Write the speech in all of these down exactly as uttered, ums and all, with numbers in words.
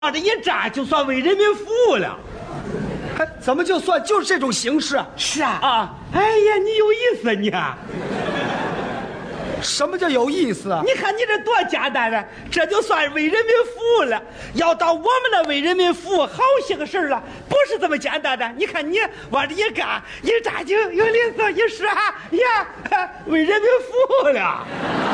这一站就算为人民服务了。 还怎么就算就是这种形式啊？ 是啊啊！ 哎呀，你有意思你。 什么叫有意思啊？ 你看你这多简单啊，这就算为人民服务了。要到我们那为人民服务好些个事儿了，不是这么简单的。你看你往这一干，一扎劲，有意思，一说呀，为人民服务了。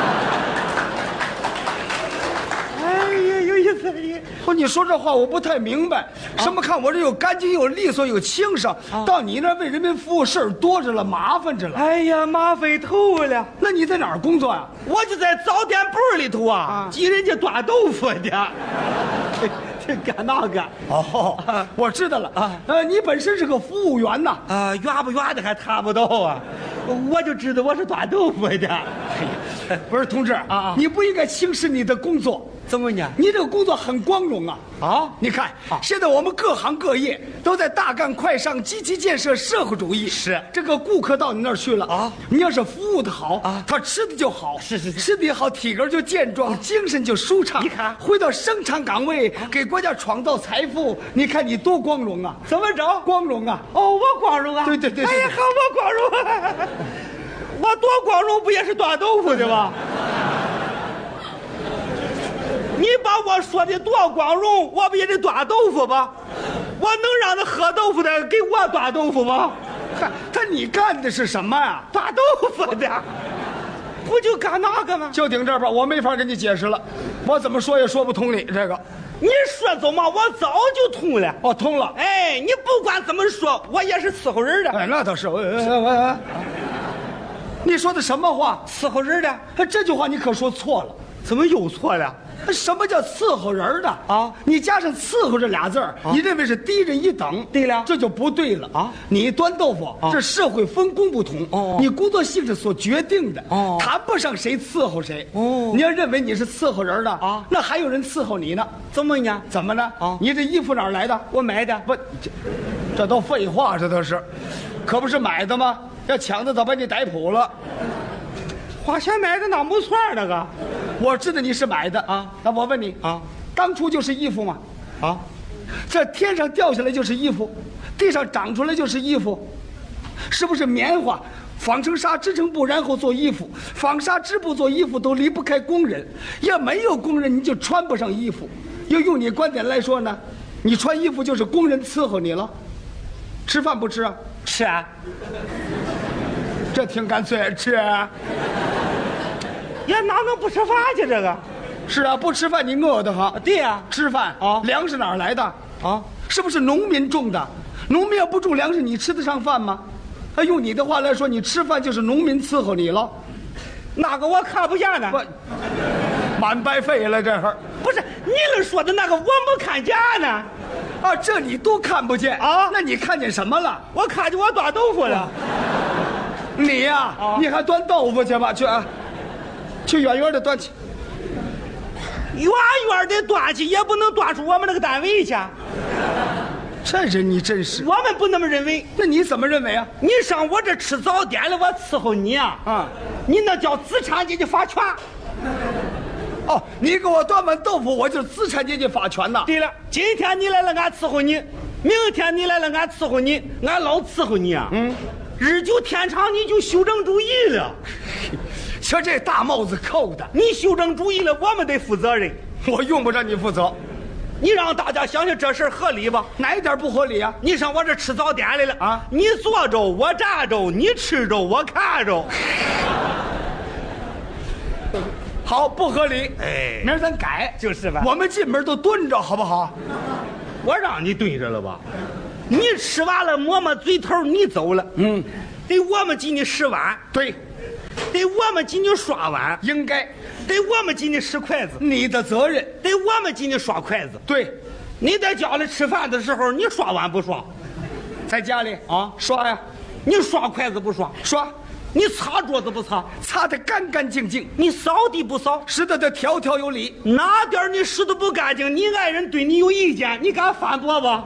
哎呀，有意思你。 不，你说这话我不太明白。 啊、 什么？看我这有干净，有利索，有轻省。啊、到你那为人民服务事儿多着了，麻烦着了。 哎呀，麻烦透了。 那你在哪儿工作呀、啊？ 我就在早点铺里头啊，啊给人家端豆腐的。干那个哦，啊、我知道了啊。呃，你本身是个服务员呐。 啊，圆不圆的还谈不到啊。我就知道我是端豆腐的。 哎、不是，同志啊，你不应该轻视你的工作。 怎么呢？ 你这个工作很光荣啊！ 啊， 你看，啊、现在我们各行各业都在大干快上，积极建设社会主义。 是， 这个顾客到你那儿去了啊，你要是服务的好啊，他吃的就好。 是是是， 吃的也好，体格就健壮，啊、精神就舒畅。 你看， 回到生产岗位，啊、给国家创造财富，你看你多光荣啊！ 怎么着？ 光荣啊！ 哦，我光荣啊！ 对对对对。 哎呀，好，我光荣啊！我多光荣，不也是端豆腐的吗？你把我说的多光荣，我不也得端豆腐吧？我能让那喝豆腐的给我端豆腐吗？ 他他你干的是什么呀？ 端豆腐的，不就干那个吗？ 就顶这儿吧，我没法跟你解释了，我怎么说也说不通你这个。 你说走嘛，我早就通了。 哦，通了。 哎，你不管怎么说，我也是伺候人的。 哎，那倒是。哎哎哎哎你说的什么话？ 伺候人的？ 哎，这句话你可说错了。 怎么又错了？ 什么叫伺候人的啊？ 你加上伺候这俩字儿，啊、你认为是低人一等？ 对了， 这就不对了啊！ 你端豆腐， 啊、 这社会分工不同，哦，你工作性质所决定的， 哦， 谈不上谁伺候谁。 哦， 你要认为你是伺候人的啊， 那还有人伺候你呢？ 怎么呢？ 怎么呢？ 啊， 你这衣服哪儿来的？ 我买的。 不，这这都废话，这都是，可不是买的吗？要抢的早把你逮捕了。 花钱买的那不算那个， 我知道你是买的啊。那我问你啊， 当初就是衣服吗？ 啊， 这天上掉下来就是衣服，地上长出来就是衣服，是不是棉花纺成纱织成布，然后做衣服？纺纱织布做衣服都离不开工人，要没有工人你就穿不上衣服。要用你观点来说呢，你穿衣服就是工人伺候你了。吃饭不吃啊？ 吃啊。 这挺干脆，吃啊。 呀，哪能不吃饭去？这个， 是啊，不吃饭你饿得慌。 对呀、啊， 吃饭啊， 粮食哪儿来的啊？ 是不是农民种的？农民要不种粮食，你吃得上饭吗？啊，用你的话来说，你吃饭就是农民伺候你了。 那个我看不见呢， 不，满白费了这会儿。 不是你们说的那个，我没看见呢。 啊，这你都看不见啊？ 那你看见什么了？ 我看见我端豆腐了。 你呀、啊，啊、你还端豆腐去吧，去啊，去远远的端去。 远远的端去，也不能端出我们那个单位去。 这人你真是， 我们不那么认为。 那你怎么认为啊？ 你上我这吃早点了，我伺候你啊！ 啊， 你那叫资产阶级法权。 哦，你给我端碗豆腐，我就是资产阶级法权呐。 对了，今天你来了，俺伺候你；明天你来了，俺伺候你，俺老伺候你啊。 嗯， 日久天长，你就修正主义了。 瞧这大帽子扣的， 你修正主义了，我们得负责任。 我用不着你负责。 你让大家想想这事儿合理吧？ 哪一点不合理啊？ 你上我这吃早点来了啊！ 你坐着，我站着，你吃着，我看着。 好，不合理。 哎， 明儿咱改， 就是吧。 我们进门都蹲着，好不好？ 我让你蹲着了吧？你吃完了抹抹嘴头，你走了。 嗯， 得我们给你洗碗。 对， 得我们给你刷碗。 应该。 得我们给你拾筷子， 你的责任。 得我们给你刷筷子。 对， 你在家里吃饭的时候，你刷碗不刷？ 在家里啊， 刷呀。 你刷筷子不刷？ 刷。 你擦桌子不擦？ 擦得干干净净。 你扫地不扫？ 拾得的条条有理。 哪点你拾得不干净？你爱人对你有意见，你敢反驳不？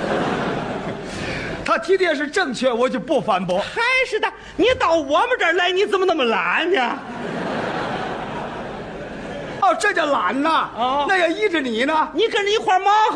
他提的也是正确，我就不反驳。 还是的，你到我们这儿来，你怎么那么懒呢？ 哦，这叫懒呐！ 啊， 那要依着你呢， 你跟着一块忙。